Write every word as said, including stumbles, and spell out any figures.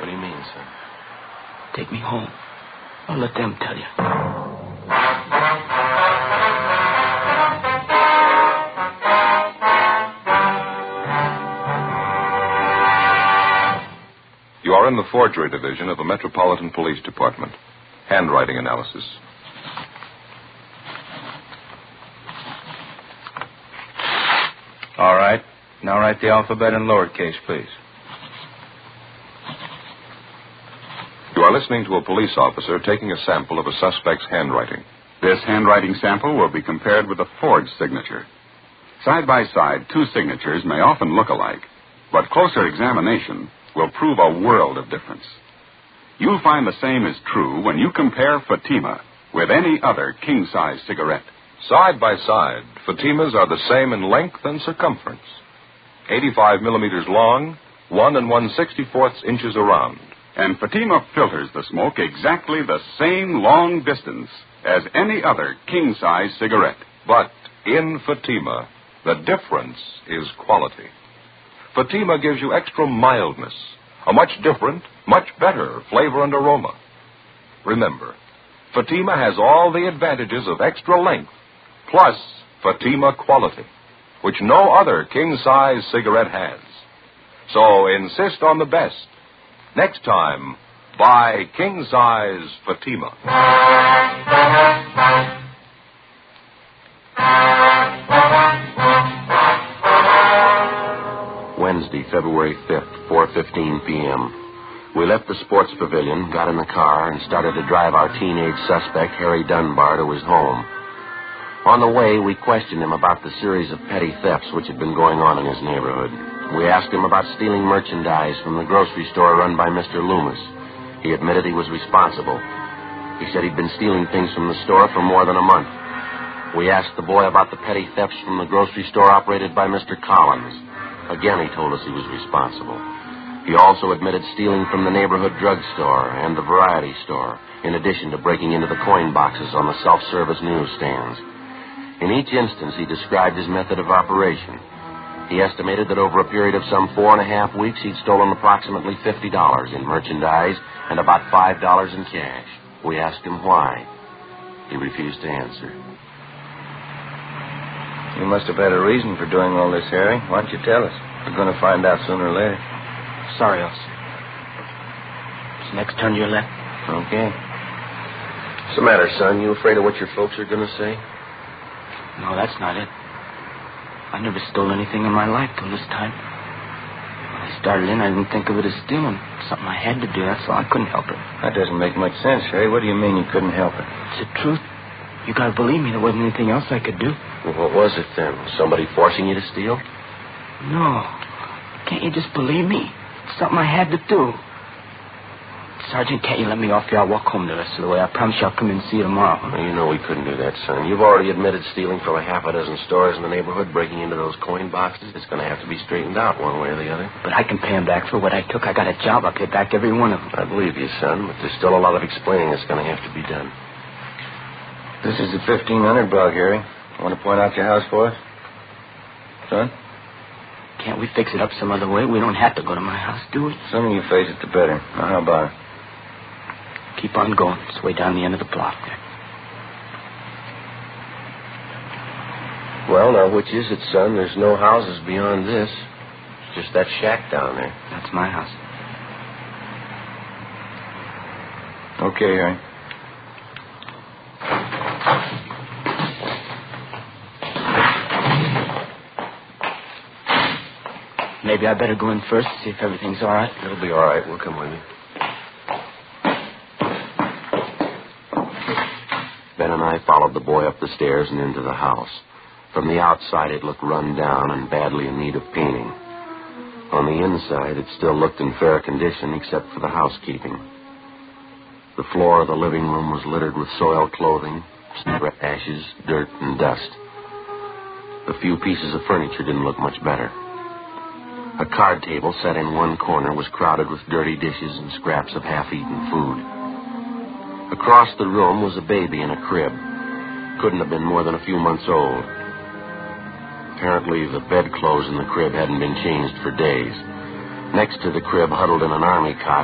do you mean, son? Take me home. I'll let them tell you. You are in the forgery division of the Metropolitan Police Department. Handwriting analysis. All right. Now write the alphabet in lowercase, please. You are listening to a police officer taking a sample of a suspect's handwriting. This handwriting sample will be compared with a forged signature. Side by side, two signatures may often look alike, but closer examination will prove a world of difference. You'll find the same is true when you compare Fatima with any other king-size cigarette. Side by side, Fatimas are the same in length and circumference. eighty-five millimeters long, one and one sixty-fourths inches around. And Fatima filters the smoke exactly the same long distance as any other king-size cigarette. But in Fatima, the difference is quality. Fatima gives you extra mildness, a much different, much better flavor and aroma. Remember, Fatima has all the advantages of extra length, plus Fatima quality, which no other king-size cigarette has. So insist on the best. Next time, buy king-size Fatima. Wednesday, February fifth, four fifteen p.m. We left the sports pavilion, got in the car, and started to drive our teenage suspect, Harry Dunbar, to his home. On the way, we questioned him about the series of petty thefts which had been going on in his neighborhood. We asked him about stealing merchandise from the grocery store run by Mister Loomis. He admitted he was responsible. He said he'd been stealing things from the store for more than a month. We asked the boy about the petty thefts from the grocery store operated by Mister Collins. Again, he told us he was responsible. He also admitted stealing from the neighborhood drugstore and the variety store, in addition to breaking into the coin boxes on the self-service newsstands. In each instance, he described his method of operation. He estimated that over a period of some four and a half weeks, he'd stolen approximately fifty dollars in merchandise and about five dollars in cash. We asked him why. He refused to answer. You must have had a reason for doing all this, Harry. Why don't you tell us? We're going to find out sooner or later. Sorry, officer. It's next turn to your left. Okay. What's the matter, son? You afraid of what your folks are going to say? No, that's not it. I never stole anything in my life till this time. When I started in, I didn't think of it as stealing. Something I had to do, that's all. I couldn't help it. That doesn't make much sense, Harry. What do you mean you couldn't help it? It's the truth. You gotta believe me. There wasn't anything else I could do. Well, what was it then? Was somebody forcing you to steal? No. Can't you just believe me? It's something I had to do. Sergeant, can't you let me off here? I'll walk home the rest of the way. I promise you I'll come in and see you tomorrow. Well, you know we couldn't do that, son. You've already admitted stealing from a half a dozen stores in the neighborhood, breaking into those coin boxes. It's going to have to be straightened out one way or the other. But I can pay him back for what I took. I got a job. I'll pay back every one of them. I believe you, son, but there's still a lot of explaining that's going to have to be done. This is the fifteen hundred block, Harry. Want to point out your house for us? Son? Can't we fix it up some other way? We don't have to go to my house, do we? The sooner you face it, the better. Now, how about it? Keep on going. It's way down the end of the block there. Well, now, which is it, son? There's no houses beyond this. It's just that shack down there. That's my house. Okay, Harry. Maybe I better go in first, see if everything's all right. It'll be all right. We'll come with you. Ben and I followed the boy up the stairs and into the house. From the outside, it looked run down and badly in need of painting. On the inside, it still looked in fair condition, except for the housekeeping. The floor of the living room was littered with soiled clothing, ashes, dirt, and dust. The few pieces of furniture didn't look much better. A card table set in one corner was crowded with dirty dishes and scraps of half-eaten food. Across the room was a baby in a crib. Couldn't have been more than a few months old. Apparently, the bedclothes in the crib hadn't been changed for days. Next to the crib, huddled in an army cot,